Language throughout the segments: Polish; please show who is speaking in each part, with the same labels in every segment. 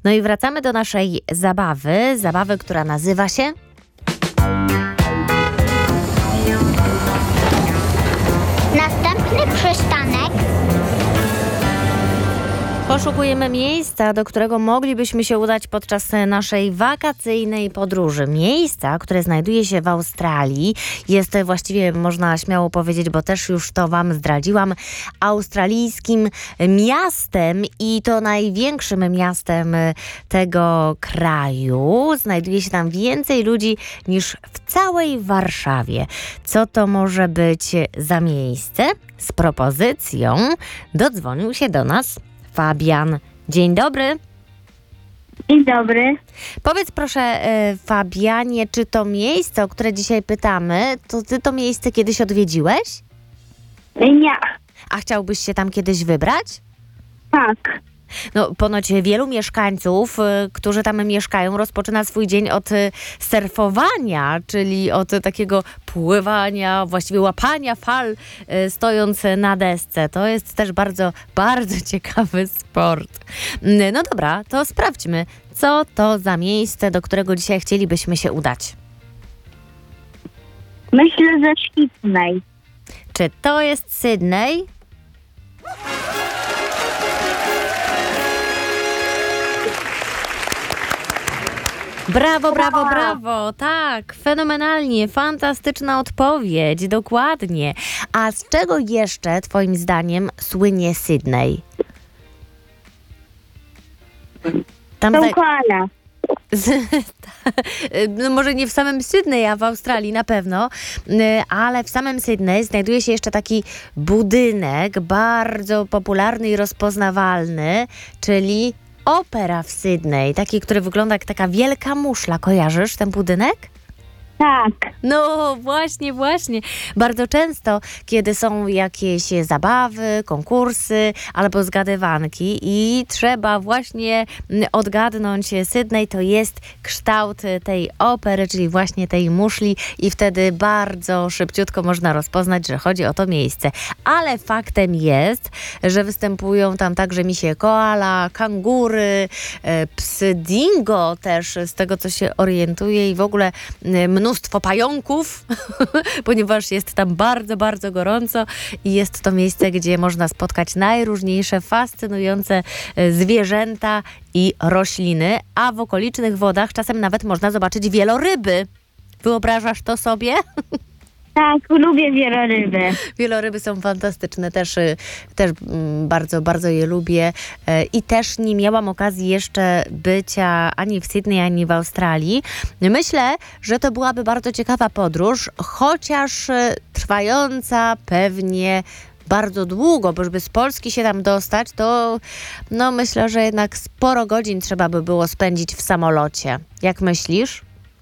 Speaker 1: No i wracamy do naszej zabawy, która nazywa się...
Speaker 2: Następny przystanek.
Speaker 1: Poszukujemy miejsca, do którego moglibyśmy się udać podczas naszej wakacyjnej podróży. Miejsca, które znajduje się w Australii. Jest właściwie, można śmiało powiedzieć, bo też już to Wam zdradziłam, australijskim miastem i to największym miastem tego kraju. Znajduje się tam więcej ludzi niż w całej Warszawie. Co to może być za miejsce? Z propozycją dodzwonił się do nas Fabian. Dzień dobry.
Speaker 2: Dzień dobry.
Speaker 1: Powiedz proszę, Fabianie, czy to miejsce, o które dzisiaj pytamy, to ty to miejsce kiedyś odwiedziłeś?
Speaker 2: Nie.
Speaker 1: A chciałbyś się tam kiedyś wybrać?
Speaker 2: Tak.
Speaker 1: No, ponoć wielu mieszkańców, którzy tam mieszkają, rozpoczyna swój dzień od surfowania, czyli od takiego pływania, właściwie łapania fal, stojąc na desce. To jest też bardzo, bardzo ciekawy sport. No dobra, to sprawdźmy, co to za miejsce, do którego dzisiaj chcielibyśmy się udać.
Speaker 2: Myślę, że Sydney.
Speaker 1: Czy to jest Sydney? Brawo, brawo, brawo. Tak, fenomenalnie, fantastyczna odpowiedź, dokładnie. A z czego jeszcze, twoim zdaniem, słynie Sydney? Tam
Speaker 2: Są koala.
Speaker 1: No może nie w samym Sydney, a w Australii na pewno, ale w samym Sydney znajduje się jeszcze taki budynek bardzo popularny i rozpoznawalny, czyli Opera w Sydney, taki, który wygląda jak taka wielka muszla. Kojarzysz ten budynek?
Speaker 2: Tak.
Speaker 1: No właśnie, właśnie. Bardzo często, kiedy są jakieś zabawy, konkursy albo zgadywanki i trzeba właśnie odgadnąć Sydney, to jest kształt tej opery, czyli właśnie tej muszli i wtedy bardzo szybciutko można rozpoznać, że chodzi o to miejsce. Ale faktem jest, że występują tam także misie koala, kangury, psy dingo też, z tego co się orientuję i w ogóle mnóstwo pająków, ponieważ jest tam bardzo, bardzo gorąco i jest to miejsce, gdzie można spotkać najróżniejsze, fascynujące zwierzęta i rośliny, a w okolicznych wodach czasem nawet można zobaczyć wieloryby. Wyobrażasz to sobie?
Speaker 2: Tak, lubię wieloryby.
Speaker 1: Wieloryby są fantastyczne, też bardzo, bardzo je lubię i też nie miałam okazji jeszcze bycia ani w Sydney, ani w Australii. Myślę, że to byłaby bardzo ciekawa podróż, chociaż trwająca pewnie bardzo długo, bo żeby z Polski się tam dostać, to no myślę, że jednak sporo godzin trzeba by było spędzić w samolocie. Jak myślisz?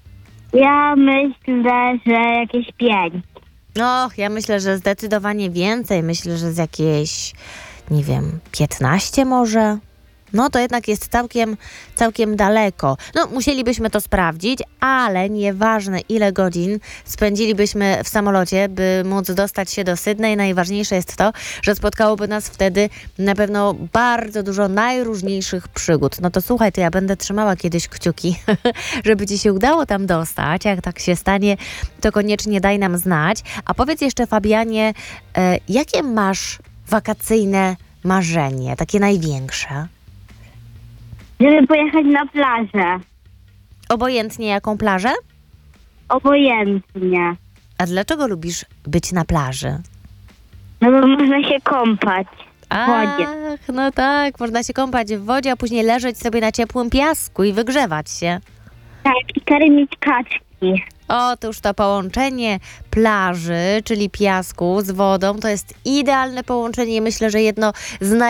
Speaker 2: Ja myślę, że jakieś 5.
Speaker 1: Och, ja myślę, że zdecydowanie więcej. Myślę, że z jakieś, nie wiem, 15 może. No to jednak jest całkiem daleko. No musielibyśmy to sprawdzić, ale nieważne ile godzin spędzilibyśmy w samolocie, by móc dostać się do Sydney. Najważniejsze jest to, że spotkałoby nas wtedy na pewno bardzo dużo najróżniejszych przygód. No to słuchaj, to ja będę trzymała kiedyś kciuki, żeby ci się udało tam dostać. Jak tak się stanie, to koniecznie daj nam znać. A powiedz jeszcze, Fabianie, jakie masz wakacyjne marzenie, takie największe?
Speaker 2: Żeby pojechać na plażę.
Speaker 1: Obojętnie jaką plażę?
Speaker 2: Obojętnie.
Speaker 1: A dlaczego lubisz być na plaży?
Speaker 2: No bo można się kąpać w wodzie.
Speaker 1: Ach, no tak, można się kąpać w wodzie, a później leżeć sobie na ciepłym piasku i wygrzewać się.
Speaker 2: Tak, i karmić kaczki.
Speaker 1: Otóż to połączenie plaży, czyli piasku z wodą, to jest idealne połączenie. Myślę, że jedno z